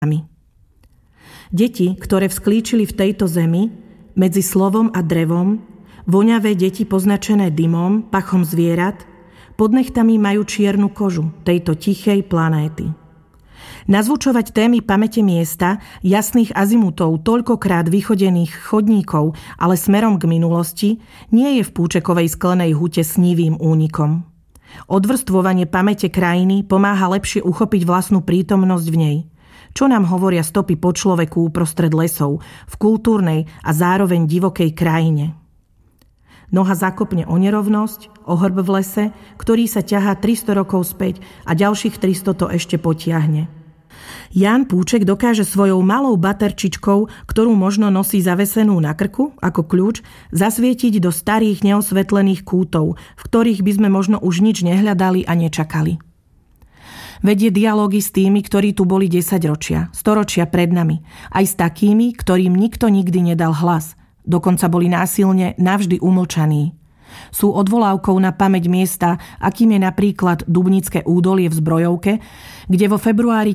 Deti, ktoré vzklíčili v tejto zemi, medzi slovom a drevom, voňavé deti poznačené dymom, pachom zvierat, pod nechtami majú čiernu kožu tejto tichej planéty. Nazvučovať témy pamäte miesta, jasných azimutov, toľkokrát vychodených chodníkov, ale smerom k minulosti, nie je v Púčekovej sklenej hute snívým únikom. Odvrstvovanie pamäte krajiny pomáha lepšie uchopiť vlastnú prítomnosť v nej. Čo nám hovoria stopy po človeku uprostred lesov, v kultúrnej a zároveň divokej krajine. Noha zakopne o nerovnosť, o hrb v lese, ktorý sa ťahá 300 rokov späť a ďalších 300 to ešte potiahne. Ján Púček dokáže svojou malou baterčičkou, ktorú možno nosí zavesenú na krku ako kľúč, zasvietiť do starých neosvetlených kútov, v ktorých by sme možno už nič nehľadali a nečakali. Vedie dialógy s tými, ktorí tu boli 10 ročia, storočia pred nami, aj s takými, ktorým nikto nikdy nedal hlas, dokonca boli násilne navždy umlčaní. Sú odvolávkou na pamäť miesta, akým je napríklad Dubnické údolie v Zbrojovke, kde vo februári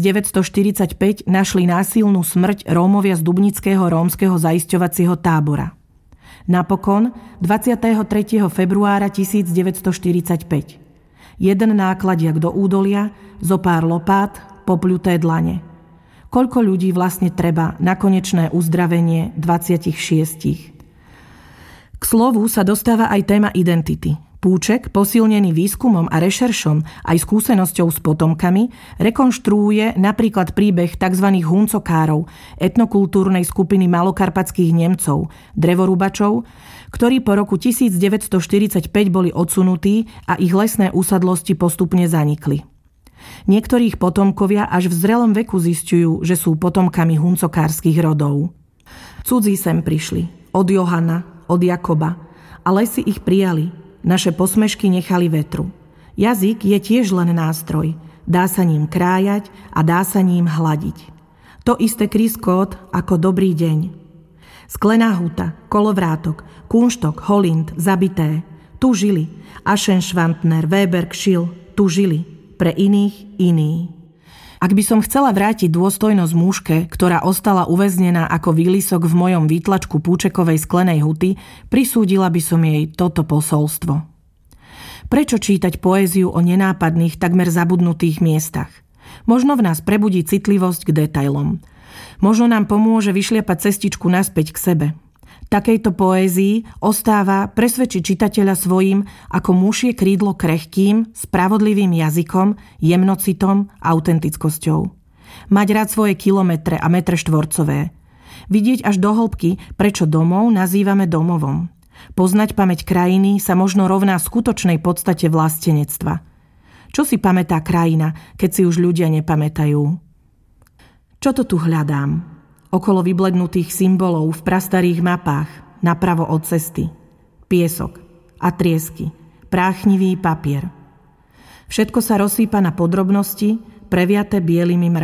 1945 našli násilnú smrť Rómovia z Dubnického rómskeho zaisťovacieho tábora. Napokon 23. februára 1945. Jeden nákladiak do údolia, zo pár lopát, popľuté dlane. Koľko ľudí vlastne treba na konečné uzdravenie 26? K slovu sa dostáva aj téma identity. Púček, posilnený výskumom a rešeršom aj skúsenosťou s potomkami, rekonštruuje napríklad príbeh tzv. Huncokárov, etnokultúrnej skupiny malokarpatských Nemcov, drevorúbačov, ktorí po roku 1945 boli odsunutí a ich lesné úsadlosti postupne zanikli. Niektorých potomkovia až v zrelom veku zisťujú, že sú potomkami huncokárskych rodov. Cudzí sem prišli, od Johana, od Jakoba, a lesy ich prijali, naše posmešky nechali vetru. Jazyk je tiež len nástroj, dá sa ním krájať a dá sa ním hladiť. To isté kryskót ako dobrý deň. Sklená huta, kolovrátok, kunštok, holind, zabité. Tu žili. Aschenschwantner, Weber, Kschil. Tu žili. Pre iných iní. Ak by som chcela vrátiť dôstojnosť mužke, ktorá ostala uväznená ako výlisok v mojom výtlačku Púčekovej sklenej huty, prisúdila by som jej toto posolstvo. Prečo čítať poéziu o nenápadných, takmer zabudnutých miestach? Možno v nás prebudí citlivosť k detailom. Možno nám pomôže vyšliapať cestičku naspäť k sebe. Takejto poézii ostáva presvedčiť čitateľa svojím ako mušie krídlo krehkým, spravodlivým jazykom, jemnocitom, autentickosťou. Mať rád svoje kilometre a metre štvorcové. Vidieť až do hĺbky, prečo domov nazývame domovom. Poznať pamäť krajiny sa možno rovná skutočnej podstate vlastenectva. Čo si pamätá krajina, keď si už ľudia nepamätajú? Čo to tu hľadám? Okolo vyblednutých symbolov v prastarých mapách, napravo od cesty. Piesok a triesky, práchnivý papier. Všetko sa rozsýpa na podrobnosti, previaté bielými mrakmi.